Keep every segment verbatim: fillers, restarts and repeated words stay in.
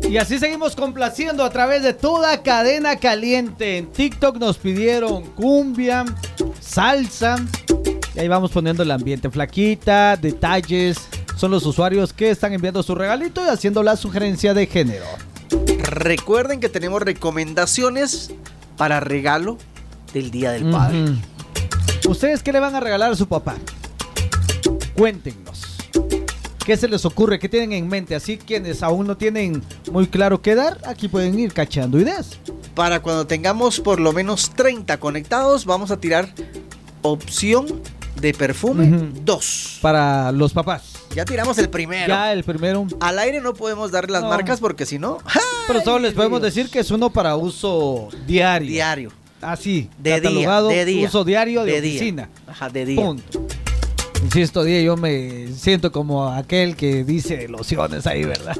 Y así seguimos complaciendo a través de toda Cadena Caliente. En TikTok nos pidieron cumbia, salsa. Y ahí vamos poniendo el ambiente. Flaquita, detalles. Son los usuarios que están enviando su regalito y haciendo la sugerencia de género. Recuerden que tenemos recomendaciones para regalo del Día del Padre. Uh-huh. ¿Ustedes qué le van a regalar a su papá? Cuéntenos. ¿Qué se les ocurre? ¿Qué tienen en mente? Así quienes aún no tienen muy claro qué dar, aquí pueden ir cachando ideas. Para cuando tengamos por lo menos treinta conectados, vamos a tirar opción de perfume Uh-huh. dos. Para los papás. Ya tiramos el primero. Ya el primero. Al aire no podemos dar las No. marcas porque si no... Pero solo les podemos Dios. decir que es uno para uso diario. Diario. Así, De catalogado, día, de día. uso diario de, De día. oficina. Ajá, de día. Punto. Insisto, día yo me siento como aquel que dice lociones ahí, ¿verdad?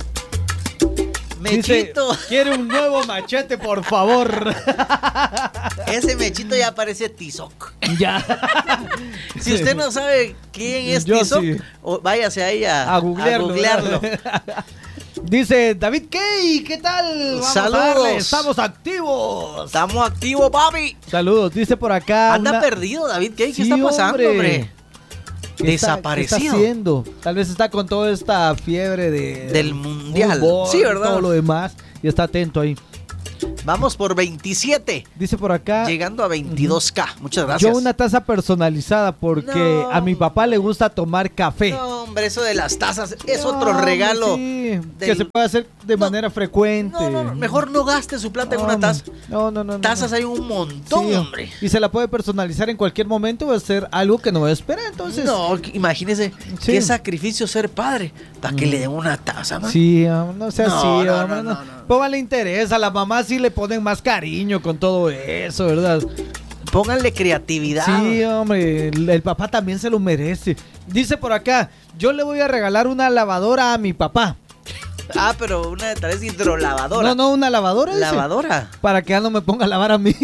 Mechito. Dice, quiere un nuevo machete, por favor. Ese mechito ya parece Tizoc. Ya. Si usted no sabe quién es Yo Tizoc, sí. o váyase ahí a, A googlearlo. a googlearlo. Dice David Key, ¿qué tal? Vamos Saludos. a darle, estamos activos. Estamos activos, papi. Saludos, dice por acá. Anda una- perdido, David. ¿Qué, ¿Qué Sí, está pasando, hombre? ¿Qué está- Desaparecido. ¿Qué está haciendo? Tal vez está con toda esta fiebre de Del mundial. fútbol Sí, y ¿verdad? todo lo demás. Y está atento ahí. Vamos por veintisiete. Dice por acá. Llegando a veintidós K. Muchas gracias. Yo una taza personalizada porque No. a mi papá le gusta tomar café. No, hombre, eso de las tazas es No, otro regalo. sí, que del- se puede hacer de No, manera frecuente. No, no, no, mejor no gaste su plata en No, una taza. No, no, no. no, Tazas no. hay un montón, Sí, hombre. Y se la puede personalizar en cualquier momento o hacer algo que no espera. Entonces, No, imagínese Sí. qué sacrificio ser padre para que le den una taza, man. sí, ah, no sea No, así, no, hombre, no, no. no, no. Póngale interés, a la mamá sí le ponen más cariño con todo eso, ¿verdad? Pónganle creatividad. Sí, hombre, el, el papá también se lo merece. Dice por acá, yo le voy a regalar una lavadora a mi papá. Ah, pero una de tal vez hidrolavadora. No, no, una lavadora. dice. Lavadora. Para que ya no me ponga a lavar a mí.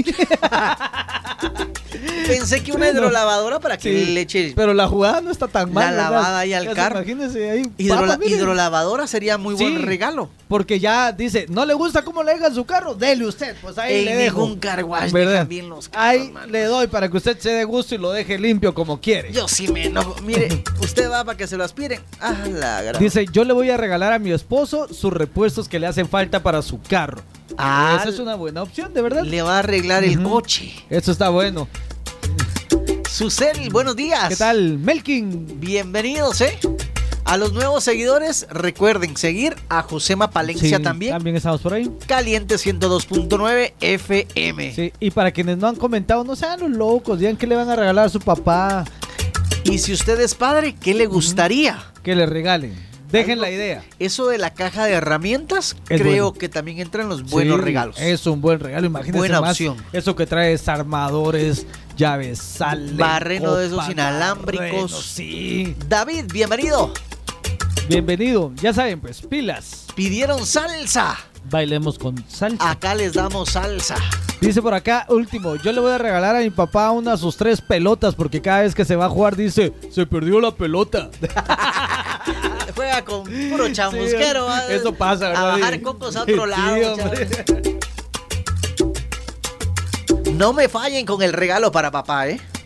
Pensé que una hidrolavadora para que Sí, le eche pero la jugada no está tan mal. la ¿verdad? lavada ahí al Ya se carro. Imagínese ahí. Hidrola- papá, mire. hidrolavadora sería muy Sí. buen regalo. Porque ya dice, no le gusta cómo le dejan su carro, dele usted, pues ahí En le dejo. ningún car wash ¿Verdad? dejan bien los carros, Ahí mano. le doy para que usted se dé gusto y lo deje limpio como quiere. Yo sí me enojo. Mire, usted va para que se lo aspiren. Ah, la gran. Dice, yo le voy a regalar a mi esposo sus repuestos que le hacen falta para su carro. Ah, Esa es una buena opción, de verdad. le va a arreglar el Ujú. coche. Eso está bueno. Susel, buenos días. ¿Qué tal? Melkin. Bienvenidos, ¿eh? A los nuevos seguidores, recuerden seguir a Josema Palencia Sí, también. También estamos por ahí. Caliente ciento dos punto nueve F M. Sí, y para quienes no han comentado, no sean los locos, digan que le van a regalar a su papá, Y si usted es padre, ¿qué le gustaría? que le regalen. Dejen Algo- la idea. Eso de la caja de herramientas, Es creo bueno. que también entran los buenos Sí, regalos. Es un buen regalo, imagínense Buena más opción. eso que trae desarmadores, llaves, sal, Barreno de esos inalámbricos. Sí. David, bienvenido. Bienvenido. Ya saben, pues, pilas. Pidieron salsa. Bailemos con salsa. Acá les damos salsa. Dice por acá, último, yo le voy a regalar a mi papá unas sus tres pelotas porque cada vez que se va a jugar dice, se perdió la pelota. Juega con puro chamusquero. Sí, ¿va? eso pasa, ¿verdad? A bajar cocos a otro Sí, lado. hombre. chavos. No me fallen con el regalo para papá, ¿eh?